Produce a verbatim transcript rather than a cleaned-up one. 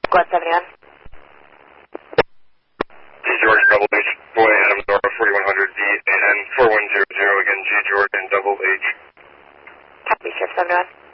Squad seventy-one. G George double H, boy Adam Nora forty-one hundred D and four one zero zero again G George and double H. Copy, Sheriff seventy-one.